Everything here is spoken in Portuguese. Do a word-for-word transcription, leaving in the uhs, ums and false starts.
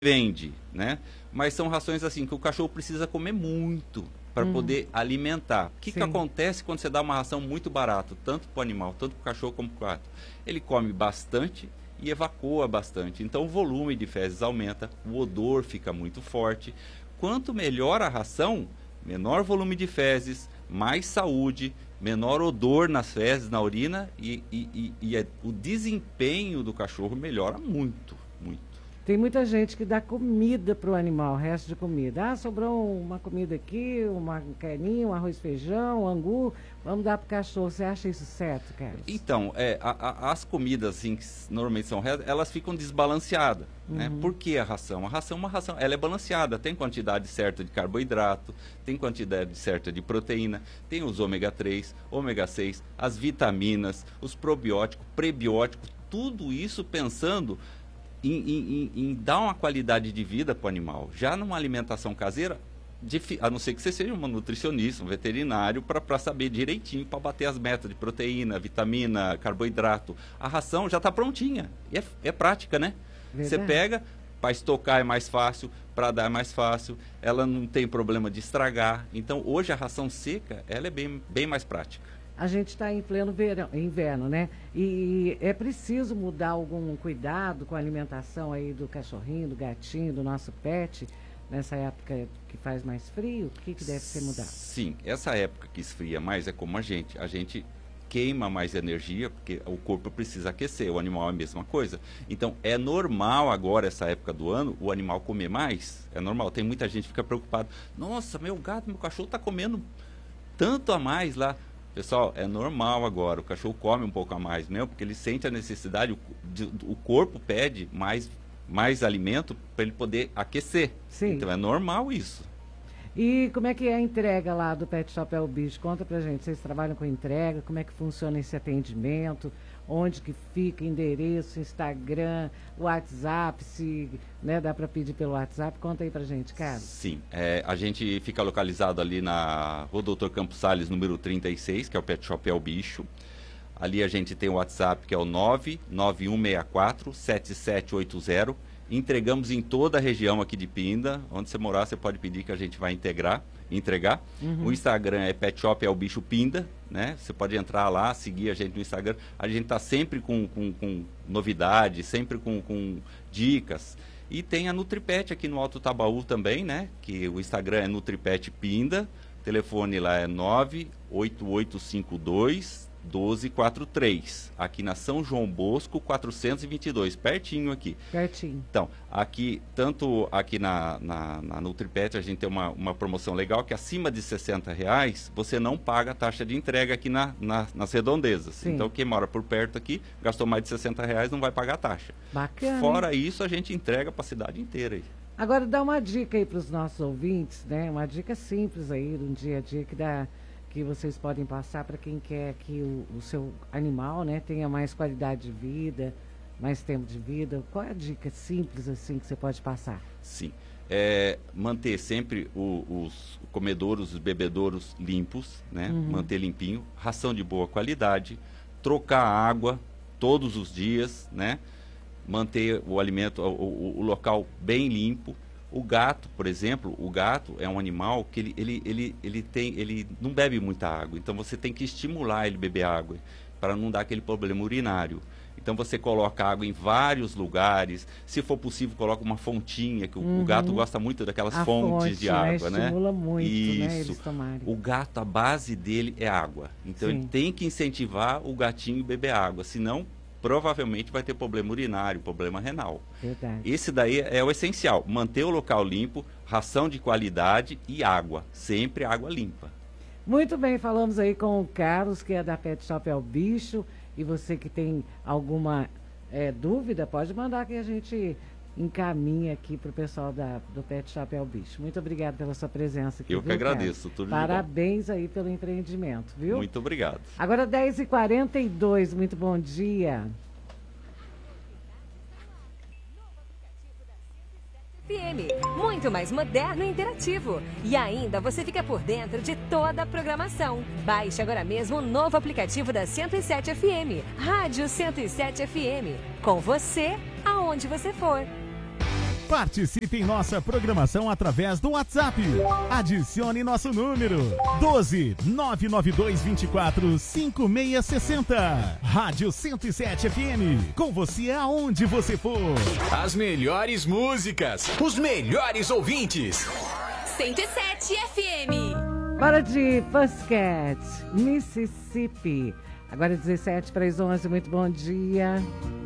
vende, né? Mas são rações assim que o cachorro precisa comer muito para Uhum. poder alimentar. O que, que Sim. acontece quando você dá uma ração muito barata, tanto para o animal, tanto para o cachorro como para o gato? Ele come bastante e evacua bastante. Então o volume de fezes aumenta, o odor fica muito forte. Quanto melhor a ração, menor volume de fezes, mais saúde, menor odor nas fezes, na urina e, e, e, e é- o desempenho do cachorro melhora muito, muito. Tem muita gente que dá comida para o animal, resto de comida. Ah, sobrou uma comida aqui, uma carninha, um arroz e feijão, um angu, vamos dar para o cachorro. Você acha isso certo, Carlos? Então, é, a- a- as comidas assim, que s- normalmente são retas, elas ficam desbalanceadas. Né? Uhum. Por que a ração? A ração é uma ração, ela é balanceada, tem quantidade certa de carboidrato, tem quantidade certa de proteína, tem os ômega três, ômega seis, as vitaminas, os probióticos, prebióticos, tudo isso pensando em, em- em- em dar uma qualidade de vida para o animal. Já numa alimentação caseira, difi- a não ser que você seja um nutricionista, um veterinário, para saber direitinho, para bater as metas de proteína, vitamina, carboidrato. A ração já está prontinha. E é, é prática, né? Você Verdade. pega, para estocar é mais fácil, para dar é mais fácil, ela não tem problema de estragar. Então, hoje a ração seca, ela é bem, bem mais prática. A gente está em pleno verão, inverno, né? E é preciso mudar algum cuidado com a alimentação aí do cachorrinho, do gatinho, do nosso pet, nessa época que faz mais frio? O que, que deve ser mudado? Sim, essa época que esfria mais é como a gente. A gente queima mais energia, porque o corpo precisa aquecer, o animal é a mesma coisa. Então, é normal agora, essa época do ano, o animal comer mais. É normal. Tem muita gente que fica preocupada. Nossa, meu gato, meu cachorro está comendo tanto a mais lá. Pessoal, é normal agora. O cachorro come um pouco a mais mesmo, porque ele sente a necessidade, o, de- o corpo pede mais, mais alimento para ele poder aquecer. Sim. Então, é normal isso. E como é que é a entrega lá do Pet Shop É o Bicho? Conta pra gente, vocês trabalham com entrega, como é que funciona esse atendimento, onde que fica, endereço, Instagram, WhatsApp, se né, dá pra pedir pelo WhatsApp, conta aí pra gente, Carlos. Sim, é, a gente fica localizado ali na Rua Doutor Campos Sales, número trinta e seis, que é o Pet Shop É o Bicho. Ali a gente tem o WhatsApp, que é o nove nove um seis quatro sete sete oito zero. Entregamos em toda a região aqui de Pinda. Onde você morar, você pode pedir que a gente vai integrar, entregar. Uhum. O Instagram é Pet Shop É o Bicho Pinda, né? Você pode entrar lá, seguir a gente no Instagram. A gente está sempre com, com, com novidades, sempre com, com dicas. E tem a Nutripet aqui no Alto Tabaú também, né? Que o Instagram é Nutripet Pinda. O telefone lá é nove oito oito cinco dois um dois quatro três. Aqui na São João Bosco, quatrocentos e vinte e dois, pertinho aqui. Pertinho. Então, aqui, tanto aqui na, na, na Nutripet, a gente tem uma, uma promoção legal que acima de sessenta reais, você não paga a taxa de entrega aqui na, na- nas redondezas. Sim. Então, quem mora por perto aqui, gastou mais de sessenta reais, não vai pagar a taxa. Bacana. Fora hein? isso, a gente entrega para a cidade inteira aí. Agora dá uma dica aí para os nossos ouvintes, né? Uma dica simples aí do dia a dia que dá, que vocês podem passar para quem quer que o, o seu animal, né, tenha mais qualidade de vida, mais tempo de vida. Qual é a dica simples assim que você pode passar? Sim. É, manter sempre o- os comedouros, os bebedouros limpos, né? Uhum. Manter limpinho, ração de boa qualidade, trocar a água todos os dias, né? Manter o alimento, o, o- o local bem limpo. O gato, por exemplo, o gato é um animal que ele, ele, ele, ele, tem, ele não bebe muita água, então você tem que estimular ele a beber água, para não dar aquele problema urinário. Então você coloca água em vários lugares, se for possível coloca uma fontinha, que o, Uhum. o gato gosta muito daquelas A fontes fonte, de né, água, né? estimula muito, né, Isso. eles tomarem. O gato, a base dele é água. Então Sim. ele tem que incentivar o gatinho a beber água, senão provavelmente vai ter problema urinário, problema renal. Verdade. Esse daí é o essencial, manter o local limpo, ração de qualidade e água, sempre água limpa. Muito bem, falamos aí com o Carlos, que é da Pet Shop É o Bicho. E você que tem alguma eh, dúvida, pode mandar que a gente encaminha aqui para o pessoal da, do Pet Shop É o Bicho. Muito obrigado pela sua presença aqui. Eu que viu, agradeço, Carlos? tudo de bom. Parabéns aí pelo empreendimento, viu? Muito obrigado. Agora dez e quarenta e dois, muito bom dia. F M, muito mais moderno e interativo. E ainda você fica por dentro de toda a programação. Baixe agora mesmo o novo aplicativo da cento e sete F M, Rádio cento e sete F M. Com você, aonde você for. Participe em nossa programação através do WhatsApp. Adicione nosso número doze nove nove dois vinte e quatro cinco seis seis zero. Rádio cento e sete F M. Com você aonde você for. As melhores músicas, os melhores ouvintes. cento e sete F M. Bora de Pussycat, Mississippi. Agora dezessete para as onze, muito bom dia.